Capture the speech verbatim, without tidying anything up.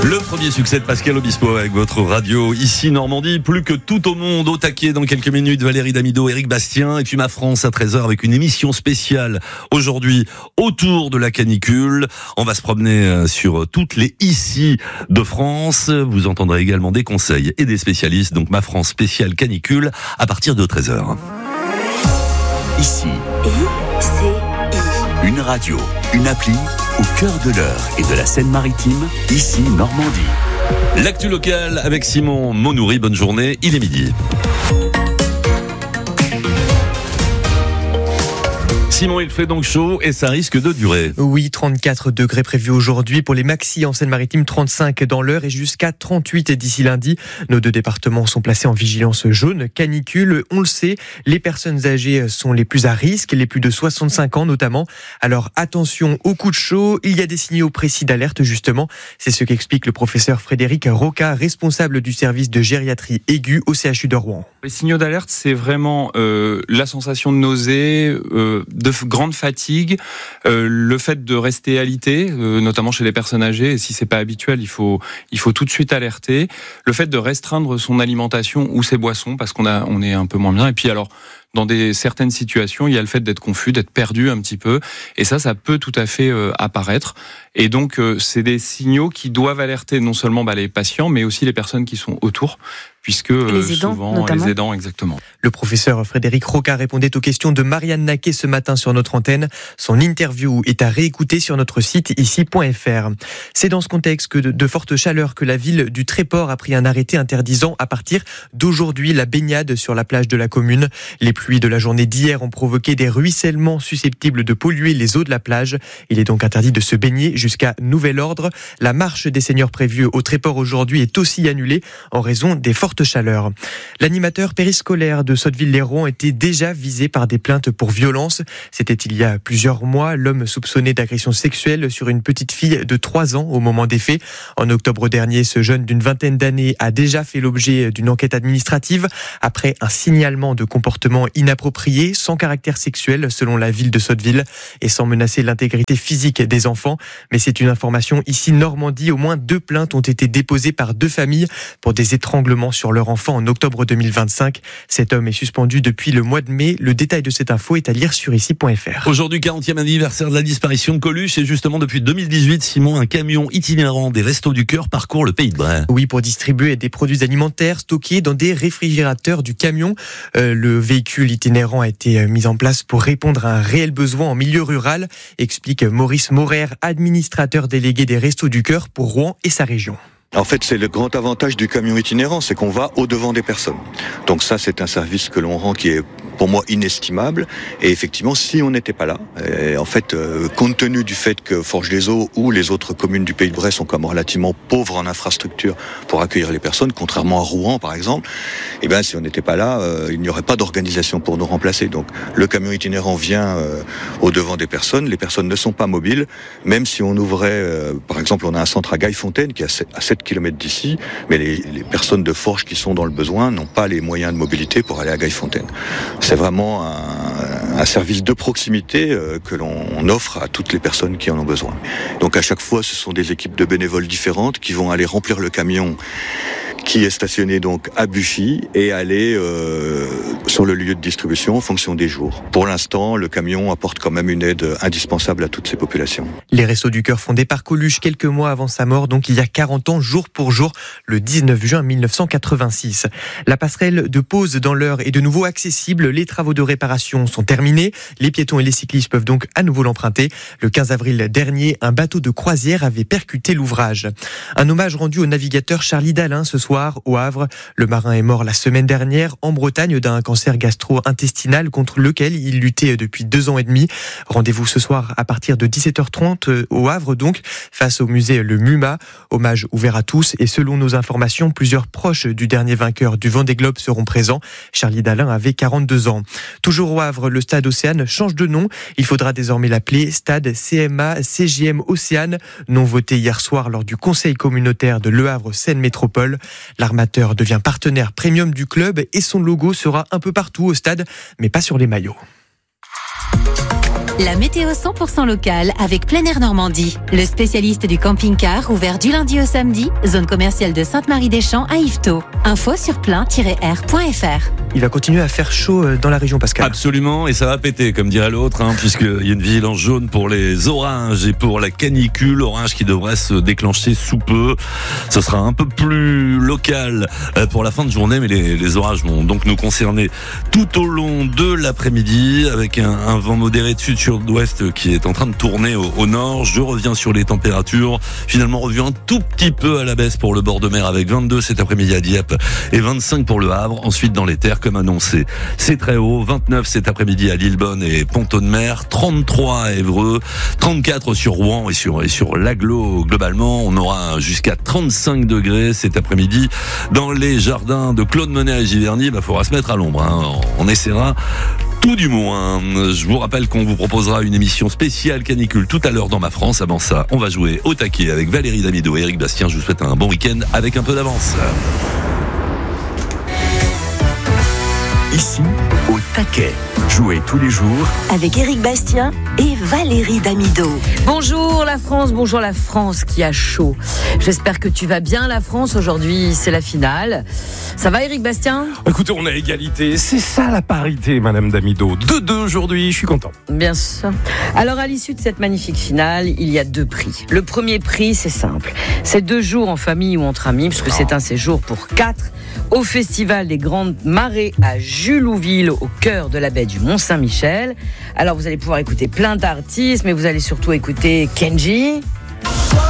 Le premier succès de Pascal Obispo avec votre radio ici Normandie, plus que tout au monde au taquet dans quelques minutes. Valérie Damido, Éric Bastien et puis Ma France à treize heures avec une émission spéciale aujourd'hui autour de la canicule. On va se promener sur toutes les ici de France. Vous entendrez également des conseils et des spécialistes. Donc Ma France spéciale canicule à partir de treize heures. Ici, I C I. Une radio, une appli au cœur de l'Eure et de la Seine-Maritime, ici Normandie. L'actu locale avec Simon Monoury. Bonne journée, il est midi. Simon, il fait donc chaud et ça risque de durer. Oui, trente-quatre degrés prévus aujourd'hui pour les maxi en Seine-Maritime, trente-cinq dans l'Eure et jusqu'à trente-huit d'ici lundi. Nos deux départements sont placés en vigilance jaune, canicule. On le sait, les personnes âgées sont les plus à risque, les plus de soixante-cinq ans notamment. Alors attention aux coups de chaud, il y a des signaux précis d'alerte justement. C'est ce qu'explique le professeur Frédéric Roca, responsable du service de gériatrie aiguë au C H U de Rouen. Les signaux d'alerte, c'est vraiment euh, la sensation de nausée, euh, de grande fatigue, euh, le fait de rester alité, euh, notamment chez les personnes âgées, et si c'est pas habituel, il faut il faut tout de suite alerter. Le fait de restreindre son alimentation ou ses boissons parce qu'on a on est un peu moins bien. Et puis alors, dans des certaines situations, il y a le fait d'être confus, d'être perdu un petit peu, et ça, ça peut tout à fait euh, apparaître. Et donc, euh, c'est des signaux qui doivent alerter non seulement bah, les patients, mais aussi les personnes qui sont autour, puisque euh, les aidants, souvent notamment. les aidants, exactement. Le professeur Frédéric Roca répondait aux questions de Marianne Naquet ce matin sur notre antenne. Son interview est à réécouter sur notre site ici point f r. C'est dans ce contexte que de, de fortes chaleurs que la ville du Tréport a pris un arrêté interdisant à partir d'aujourd'hui la baignade sur la plage de la commune. Les pluies de la journée d'hier ont provoqué des ruissellements susceptibles de polluer les eaux de la plage. Il est donc interdit de se baigner jusqu'à nouvel ordre. La marche des seigneurs prévue au Tréport aujourd'hui est aussi annulée en raison des fortes chaleurs. L'animateur périscolaire de Sotteville-lès-Rouen était déjà visé par des plaintes pour violence. C'était il y a plusieurs mois. L'homme soupçonné d'agression sexuelle sur une petite fille de trois ans au moment des faits. En octobre dernier, ce jeune d'une vingtaine d'années a déjà fait l'objet d'une enquête administrative après un signalement de comportement inapproprié, sans caractère sexuel selon la ville de Sotteville et sans menacer l'intégrité physique des enfants. Mais c'est une information ici Normandie. Au moins deux plaintes ont été déposées par deux familles pour des étranglements sur leur enfant en octobre deux mille vingt-cinq. Cet homme est suspendu depuis le mois de mai. Le détail de cette info est à lire sur ici point f r. Aujourd'hui, quarantième anniversaire de la disparition de Coluche et justement depuis deux mille dix-huit, Simon, un camion itinérant des Restos du Cœur parcourt le Pays de Bray. Oui, pour distribuer des produits alimentaires stockés dans des réfrigérateurs du camion. Euh, le véhicule itinérant a été mis en place pour répondre à un réel besoin en milieu rural, explique Maurice Maurer, administrateur délégué des Restos du Cœur pour Rouen et sa région. En fait, c'est le grand avantage du camion itinérant, c'est qu'on va au-devant des personnes. Donc ça, c'est un service que l'on rend qui est pour moi inestimable. Et effectivement, si on n'était pas là, et en fait, euh, compte tenu du fait que Forges-les-Eaux ou les autres communes du Pays de Bray sont comme relativement pauvres en infrastructure pour accueillir les personnes, contrairement à Rouen par exemple, et ben si on n'était pas là, euh, il n'y aurait pas d'organisation pour nous remplacer. Donc le camion itinérant vient euh, au-devant des personnes. Les personnes ne sont pas mobiles, même si on ouvrait, euh, par exemple, on a un centre à Gaillefontaine qui est à sept kilomètres d'ici, mais les, les personnes de Forges qui sont dans le besoin n'ont pas les moyens de mobilité pour aller à Gaillefontaine. C'est vraiment un, un service de proximité euh, que l'on offre à toutes les personnes qui en ont besoin. Donc à chaque fois, ce sont des équipes de bénévoles différentes qui vont aller remplir le camion qui est stationné donc à Buchy et aller euh, sur le lieu de distribution en fonction des jours. Pour l'instant, le camion apporte quand même une aide indispensable à toutes ces populations. Les Restos du Cœur fondés par Coluche quelques mois avant sa mort, donc il y a quarante ans, jour pour jour, le dix-neuf juin mille neuf cent quatre-vingt-six. La passerelle de pause dans l'Eure est de nouveau accessible. Les travaux de réparation sont terminés. Les piétons et les cyclistes peuvent donc à nouveau l'emprunter. Le quinze avril dernier, un bateau de croisière avait percuté l'ouvrage. Un hommage rendu au navigateur Charlie Dalin ce soir au Havre. Le marin est mort la semaine dernière en Bretagne d'un cancer gastro-intestinal contre lequel il luttait depuis deux ans et demi. Rendez-vous ce soir à partir de dix-sept heures trente au Havre donc, face au musée Le Muma. Hommage ouvert à tous et selon nos informations, plusieurs proches du dernier vainqueur du Vendée Globe seront présents. Charlie Dalin avait quarante-deux ans. Toujours au Havre, le stade Océane change de nom. Il faudra désormais l'appeler Stade C M A C J M Océane, nom voté hier soir lors du conseil communautaire de Le Havre Seine Métropole. L'armateur devient partenaire premium du club et son logo sera un peu partout au stade, mais pas sur les maillots. La météo cent pour cent locale avec Plein Air Normandie. Le spécialiste du camping-car ouvert du lundi au samedi, zone commerciale de Sainte-Marie-des-Champs à Yvetot. Info sur plein tiret r point f r. Il va continuer à faire chaud dans la région, Pascal. Absolument, et ça va péter, comme dirait l'autre, hein, puisqu'il y a une vigilance jaune pour les orages et pour la canicule. Orage qui devrait se déclencher sous peu. Ce sera un peu plus local pour la fin de journée, mais les, les orages vont donc nous concerner tout au long de l'après-midi, avec un, un vent modéré de sud-sud-ouest qui est en train de tourner au, au nord. Je reviens sur les températures. Finalement, revu un tout petit peu à la baisse pour le bord de mer, avec vingt-deux cet après-midi à Dieppe et vingt-cinq pour le Havre. Ensuite, dans les terres, comme annoncé, c'est très haut. vingt-neuf cet après-midi à Lillebonne et Pont-Audemer, trente-trois à Évreux, trente-quatre sur Rouen et sur, et sur l'Aglo. Globalement, on aura jusqu'à trente-cinq degrés cet après-midi dans les jardins de Claude Monet à Giverny. Il bah, faudra se mettre à l'ombre, hein. On essaiera tout du moins. Je vous rappelle qu'on vous proposera une émission spéciale canicule tout à l'heure dans Ma France. Avant ça, on va jouer au taquet avec Valérie Damido et Eric Bastien. Je vous souhaite un bon week-end avec un peu d'avance. Ici, au taquet. Jouez tous les jours avec Eric Bastien et Valérie Damido. Bonjour la France, bonjour la France qui a chaud. J'espère que tu vas bien la France. Aujourd'hui, c'est la finale. Ça va Eric Bastien ? Écoutez, on a égalité. C'est ça la parité, Madame Damido. deux deux aujourd'hui, je suis content. Bien sûr. Alors à l'issue de cette magnifique finale, il y a deux prix. Le premier prix, c'est simple. C'est deux jours en famille ou entre amis, puisque c'est un séjour pour quatre au Festival des Grandes Marées à Julouville, au cœur de la baie du Mont-Saint-Michel. Alors vous allez pouvoir écouter plein d'artistes, mais vous allez surtout écouter Kenji.